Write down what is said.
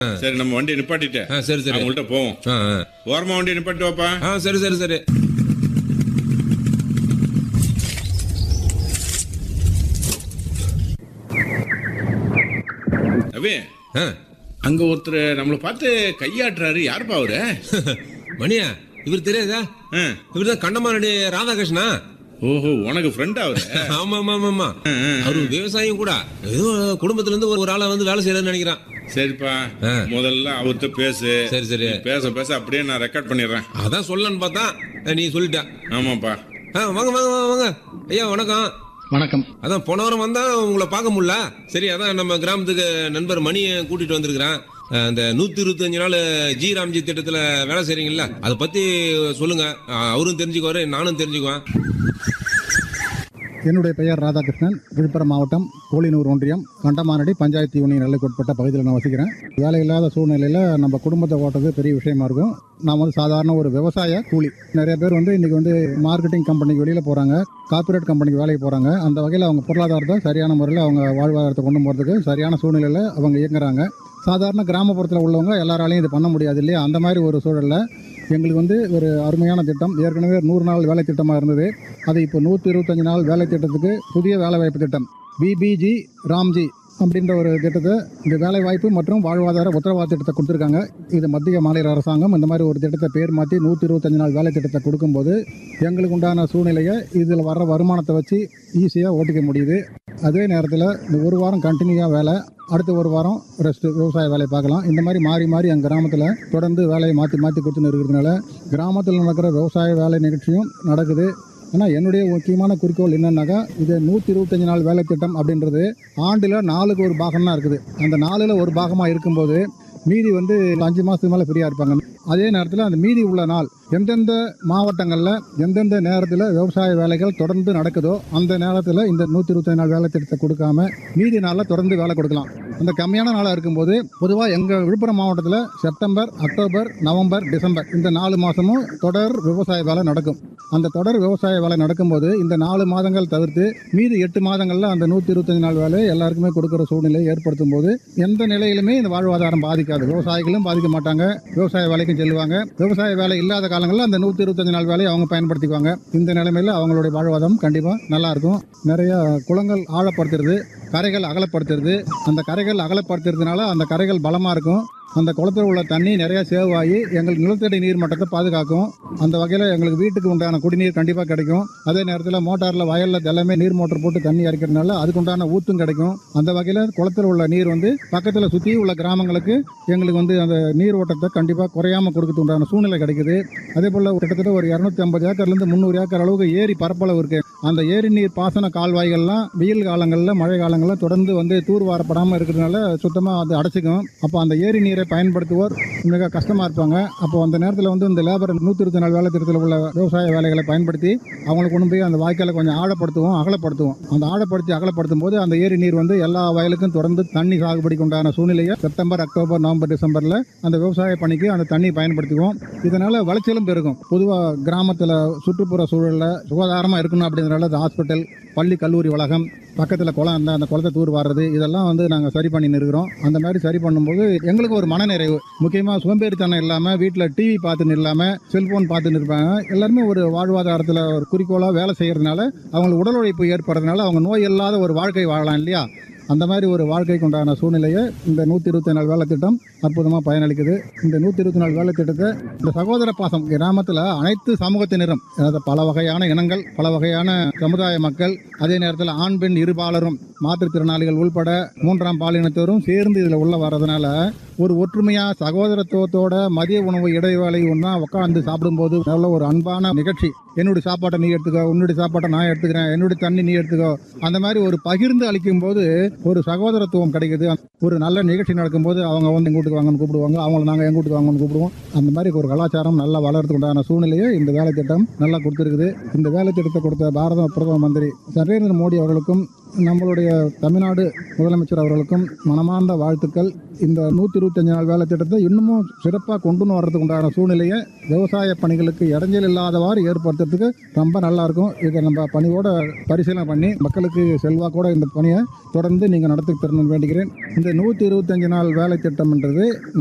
சரி நம்ம வண்டி நிப்பாட்டிட்டு சரி சரி அவங்கள்ட்ட போவோம். ஓரமா வண்டி நிப்பாட்டு வாப்பா. சரி சரி சரி. அவே அங்க ஒருத்தர் நம்மள பார்த்து கையாட்டுறாரு. யாருப்பா அவரு? மணியா, இவர் தெரியாதா? இவர் தான் கண்டமானடி ராதாகிருஷ்ணா. ஓஹோ, உனக்கு ஃப்ரெண்டா அவரு? ஆமா ஆமா ஆமா. அவரு விவசாயம் கூட ஏதோ குடும்பத்துல இருந்து ஒரு ஆளா வந்து வேலை செய்யறதுன்னு நினைக்கிறான். சரிப்பா, முதல்ல அவர்கிட்ட பேசு. சரி சரி. பேச பேச அப்படியே நான் ரெக்கார்ட் பண்ணிடுறேன். அதான் சொல்லலான்னு பார்த்தா நீ சொல்லிட்ட. ஆமாப்பா. வாங்க வாங்க வாங்க ஐயா, வணக்கம். வணக்கம். அதான் போன வாரம் வந்தா உங்களை பார்க்க முடியல. சரி, அதான் நம்ம கிராமத்துக்கு நண்பர் மணியை கூட்டிட்டு வந்திருக்கிறேன். அந்த 125 நாள் ஜி ராம்ஜி திட்டத்துல வேலை செய்றீங்கல்ல, அதை பத்தி சொல்லுங்க. அவரும் தெரிஞ்சுக்குவாரு, நானும் தெரிஞ்சுக்குவேன். என்னுடைய பெயர் ராதாகிருஷ்ணன். விழுப்புரம் மாவட்டம் கோலினூர் ஒன்றியம் கண்டமானடி பஞ்சாயத்து யூனியன் எல்லைக்கு உட்பட்ட பகுதியில் நான் வசிக்கிறேன். வேலை இல்லாத சூழ்நிலையில் நம்ம குடும்பத்தை ஓட்டுறது பெரிய விஷயமா இருக்கும். நான் வந்து சாதாரண ஒரு விவசாய கூலி. நிறைய பேர் வந்து இன்றைக்கி வந்து மார்க்கெட்டிங் கம்பெனிக்கு வெளியில் போகிறாங்க, கார்பரேட் கம்பெனிக்கு வேலைக்கு போகிறாங்க. அந்த வகையில் அவங்க பொருளாதாரத்தை சரியான முறையில் அவங்க வாழ்வாதாரத்தை கொண்டு போகிறதுக்கு சரியான சூழ்நிலையில் அவங்க இயங்குறாங்க. சாதாரண கிராமப்புறத்தில் உள்ளவங்க எல்லாராலையும் இது பண்ண முடியாது இல்லையா? அந்த மாதிரி ஒரு சூழலில் எங்களுக்கு வந்து ஒரு அருமையான திட்டம். ஏற்கனவே 100 நாள் வேலை திட்டமாக இருந்தது. அது இப்போ 125 நாள் வேலை திட்டத்துக்கு புதிய வேலைவாய்ப்பு திட்டம் பிபிஜி ராம்ஜி அப்படின்ற ஒரு திட்டத்தை, இந்த வேலைவாய்ப்பு மற்றும் வாழ்வாதார உத்தரவாத திட்டத்தை கொடுத்துருக்காங்க. இது மத்திய மாநில அரசாங்கம் இந்த மாதிரி ஒரு திட்டத்தை பேர் மாற்றி 125 நாள் வேலை திட்டத்தை கொடுக்கும்போது எங்களுக்கு உண்டான சூழ்நிலையை இதில் வர்ற வருமானத்தை வச்சு ஈஸியாக ஓட்டிக்க முடியுது. அதே நேரத்தில் இந்த ஒரு வாரம் கண்டினியூவாக வேலை, அடுத்த ஒரு வாரம் ரெஸ்ட், விவசாய வேலையை பார்க்கலாம். இந்த மாதிரி மாறி மாறி எங்கள் கிராமத்தில் தொடர்ந்து வேலையை மாற்றி மாற்றி கொடுத்துன்னு இருக்கிறதுனால கிராமத்தில் நடக்கிற விவசாய வேலை நிகழ்ச்சியும் நடக்குது. ஆனால் என்னுடைய முக்கியமான குறிக்கோள் என்னன்னாக்கா, இது 125 நாள் வேலை திட்டம் அப்படின்றது ஆண்டில் 4க்கு ஒரு பாகம் தான் இருக்குது. அந்த 4ல் ஒரு பாகமாக இருக்கும்போது மீதி வந்து 5 மாதத்துக்கு மேலே ஃப்ரீயாக இருப்பாங்க. அதே நேரத்தில் அந்த மீதி உள்ள நாள் எந்தெந்த மாவட்டங்களில் எந்தெந்த நேரத்தில் விவசாய வேலைகள் தொடர்ந்து நடக்குதோ அந்த நேரத்தில் இந்த 125 நாள் வேலை திட்டத்தை கொடுக்காம மீதி நாளில் தொடர்ந்து வேலை கொடுக்கலாம். அந்த கம்மியான நாளாக இருக்கும்போது பொதுவாக எங்கள் விழுப்புரம் மாவட்டத்தில் செப்டம்பர், அக்டோபர், நவம்பர், டிசம்பர் இந்த 4 மாதமும் தொடர் விவசாய வேலை நடக்கும். அந்த தொடர் விவசாய வேலை நடக்கும்போது இந்த 4 மாதங்கள் தவிர்த்து மீதி 8 மாதங்களில் அந்த 125 நாள் வேலை எல்லாருக்குமே கொடுக்குற சூழ்நிலையை ஏற்படுத்தும் போது எந்த நிலையிலுமே இந்த வாழ்வாதாரம் பாதிக்காது. விவசாயிகளும் பாதிக்க மாட்டாங்க, விவசாய வேலைக்கும் செல்லுவாங்க. விவசாய வேலை இல்லாத காலங்களில் அந்த 125 நாள் வேலையை அவங்க பயன்படுத்திக்குவாங்க. இந்த நிலைமையில் அவங்களுடைய வாழ்வாதாரம் கண்டிப்பாக நல்லா இருக்கும். நிறைய குளங்கள் ஆழப்படுத்துறது, கரைகள் அகலப்படுத்துறது. அந்த கரைகள் அகலப்படுத்துறதுனால அந்த கரைகள் பலமாக இருக்கும். அந்த குளத்தில் உள்ள தண்ணி நிறையா சேவ் ஆகி எங்களுக்கு நிலத்தடி நீர் மட்டத்தை பாதுகாக்கும். அந்த வகையில் எங்களுக்கு வீட்டுக்கு உண்டான குடிநீர் கண்டிப்பாக கிடைக்கும். அதே நேரத்தில் மோட்டாரில் வயலில் எல்லாமே நீர் மோட்டர் போட்டு தண்ணி இறக்கிறதுனால அதுக்கு உண்டான ஊற்றும் கிடைக்கும். அந்த வகையில் குளத்தில் உள்ள நீர் வந்து பக்கத்தில் சுற்றி உள்ள கிராமங்களுக்கு எங்களுக்கு வந்து அந்த நீர் ஓட்டத்தை கண்டிப்பாக குறையாமல் கொடுக்கறது உண்டான சூழ்நிலை கிடைக்குது. அதே போல் கிட்டத்தட்ட ஒரு 250 ஏக்கர்லேருந்து 300 ஏக்கர் அளவுக்கு ஏரி பரப்பளவு இருக்குது. அந்த ஏரி நீர் பாசன கால்வாய்கள்லாம் வெயில் காலங்களில், மழை காலங்களில் தொடர்ந்து வந்து தூர்வாரப்படாமல் இருக்கிறதுனால சுத்தமாக அது அடைச்சிக்கும். அப்போ அந்த ஏரி நீரை பயன்படுத்துவோர் மிக கஷ்டமாக இருப்பாங்க. அப்போ அந்த நேரத்தில் வந்து இந்த லேபர் 124 நாள் வேலை திட்டத்தில் உள்ள விவசாய வேலைகளை பயன்படுத்தி அவங்களுக்கு கொண்டு போய் அந்த வாய்க்காலை கொஞ்சம் ஆழப்படுத்துவோம், அகலப்படுத்துவோம். அந்த ஆழப்படுத்தி அகலப்படுத்தும் போது அந்த ஏரி நீர் வந்து எல்லா வயலுக்கும் தொடர்ந்து தண்ணி சாகுபடிக்கு உண்டான சூழ்நிலையை செப்டம்பர், அக்டோபர், நவம்பர், டிசம்பரில் அந்த விவசாய பணிக்கு அந்த தண்ணி பயன்படுத்துவோம். இதனால் விளைச்சலும் பெருகும். பொதுவாக கிராமத்தில் சுற்றுப்புற சூழலில் சுகாதாரமாக இருக்கணும் அப்படிங்கிறனால அந்த ஹாஸ்பிட்டல், பள்ளி, கல்லூரி வளாகம், பக்கத்தில் குளம் இருந்தால் அந்த குளத்தை தூர் வாடுறது இதெல்லாம் வந்து நாங்கள் சரி பண்ணி இருக்கிறோம். அந்த மாதிரி சரி பண்ணும்போது எங்களுக்கு ஒரு மனநிறைவு. முக்கியமாக சோம்பேறித்தனம் இல்லாமல் வீட்டில் டிவி பார்த்துன்னு இல்லாமல் செல்ஃபோன் பார்த்துன்னு இருப்பாங்க. எல்லாருமே ஒரு வாழ்வாதாரத்தில் ஒரு குறிக்கோளாக வேலை செய்கிறதுனால அவங்களுக்கு உடல் உழைப்பு ஏற்படுறதுனால அவங்க நோய் இல்லாத ஒரு வாழ்க்கை வாழலாம் இல்லையா? அந்த மாதிரி ஒரு வாழ்க்கைக்கு உண்டான சூழ்நிலையை இந்த 125 நாள் வேலை திட்டம் அற்புதமாக பயனளிக்குது. இந்த 124 நாள் வேலை திட்டத்தை இந்த சகோதர பாசம் கிராமத்தில் அனைத்து சமூகத்தினரும், அதாவது பல வகையான இனங்கள், பல வகையான சமுதாய மக்கள், அதே நேரத்தில் ஆண் பெண் இருபாலரும், மாற்றுத்திறனாளிகள் உள்பட 3ஆம் பாலினத்தோரும் சேர்ந்து இதில் உள்ள வர்றதுனால ஒரு ஒற்றுமையாக சகோதரத்துவத்தோட மதிய உணவு இடைவேளை ஒன்றா உட்காந்து சாப்பிடும்போது நல்ல ஒரு அன்பான நிகழ்ச்சி. என்னுடைய சாப்பாட்டை நீ எடுத்துக்கோ, உன்னுடைய சாப்பாட்டை நான் எடுத்துக்கிறேன், என்னுடைய தண்ணி நீ எடுத்துக்கோ, அந்த மாதிரி ஒரு பகிர்ந்து அளிக்கும் போது ஒரு சகோதரத்துவம் கிடைக்குது. ஒரு நல்ல நிகழ்ச்சி நடக்கும்போது அவங்க வந்து எங்கள் வீட்டுக்கு வாங்கன்னு கூப்பிடுவாங்க, அவங்கள நாங்கள் எங்கள் வீட்டுக்கு வாங்கன்னு கூப்பிடுவோம். அந்த மாதிரி ஒரு கலாச்சாரம் நல்லா வளர்றதுக்கு உண்டான சூழ்நிலையை இந்த வேலை திட்டம் நல்லா கொடுத்துருக்குது. இந்த வேலை திட்டத்தை கொடுத்த பாரத பிரதம மந்திரி நரேந்திர மோடி அவர்களுக்கும் நம்மளுடைய தமிழ்நாடு முதலமைச்சர் அவர்களுக்கும் மனமார்ந்த வாழ்த்துக்கள். இந்த 125 நாள் வேலை திட்டத்தை இன்னமும் சிறப்பாக கொண்டு வர்றதுக்கு உண்டான சூழ்நிலையை விவசாய பணிகளுக்கு இடைஞ்சல் இல்லாதவாறு ஏற்படுத்துறதுக்கு ரொம்ப நல்லா இருக்கும். இதை நம்ம பணியோட பரிசீலனை பண்ணி மக்களுக்கு செல்வாக்கோட இந்த பணியை தொடர்ந்து நீங்கள் நடத்தி தரணும்னு வேண்டுகிறேன். இந்த 125 நாள் வேலை திட்டம்ன்றது